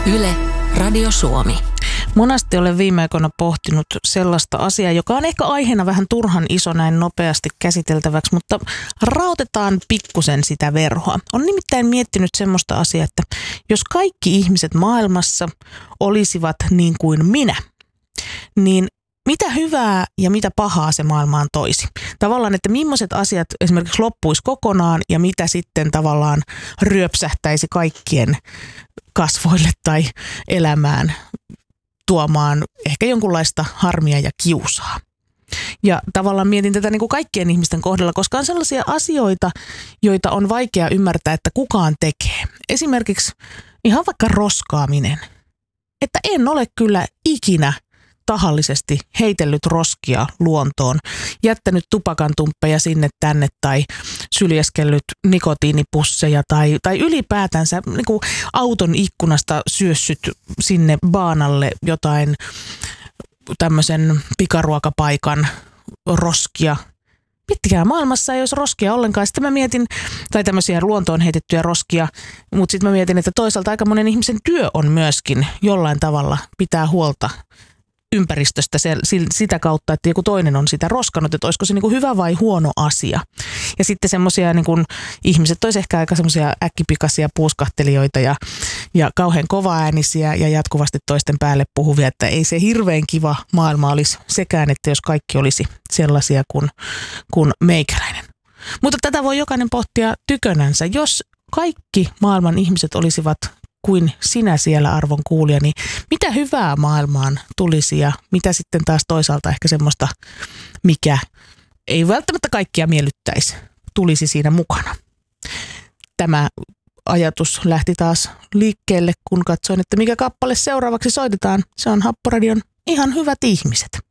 Yle, Radio Suomi. Monasti olen viime aikoina pohtinut sellaista asiaa, joka on ehkä aiheena vähän turhan iso näin nopeasti käsiteltäväksi, mutta raotetaan pikkusen sitä verhoa. On nimittäin miettinyt semmoista asiaa, että jos kaikki ihmiset maailmassa olisivat niin kuin minä, niin mitä hyvää ja mitä pahaa se maailmaan toisi? Tavallaan, että millaiset asiat esimerkiksi loppuisi kokonaan ja mitä sitten tavallaan ryöpsähtäisi kaikkien kasvoille tai elämään tuomaan ehkä jonkunlaista harmia ja kiusaa. Ja tavallaan mietin tätä niin kuin kaikkien ihmisten kohdalla, koska on sellaisia asioita, joita on vaikea ymmärtää, että kukaan tekee. Esimerkiksi ihan vaikka roskaaminen. Että en ole kyllä ikinä tahallisesti heitellyt roskia luontoon, jättänyt tupakantumppeja sinne tänne tai syljeskellyt nikotiinipusseja tai ylipäätänsä niin kuin auton ikkunasta syössyt sinne baanalle jotain tämmöisen pikaruokapaikan roskia. Miettikää, maailmassa ei olisi roskia ollenkaan. Sitten mä mietin, tai tämmöisiä luontoon heitettyjä roskia, mutta sitten mä mietin, että toisaalta aika monen ihmisen työ on myöskin jollain tavalla pitää huolta ympäristöstä sitä kautta, että joku toinen on sitä roskannut, että olisiko se niin kuin hyvä vai huono asia. Ja sitten semmoisia niin kuin ihmiset olisi ehkä aika semmoisia äkkipikaisia puuskahtelijoita ja kauhean kovaäänisiä ja jatkuvasti toisten päälle puhuvia, että ei se hirveän kiva maailma olisi sekään, että jos kaikki olisi sellaisia kuin meikäläinen. Mutta tätä voi jokainen pohtia tykönänsä. Jos kaikki maailman ihmiset olisivat kuin sinä siellä, arvon kuulija, niin mitä hyvää maailmaan tulisi ja mitä sitten taas toisaalta ehkä semmoista, mikä ei välttämättä kaikkia miellyttäisi, tulisi siinä mukana. Tämä ajatus lähti taas liikkeelle, kun katsoin, että mikä kappale seuraavaksi soitetaan. Se on Happoradion Ihan hyvät ihmiset.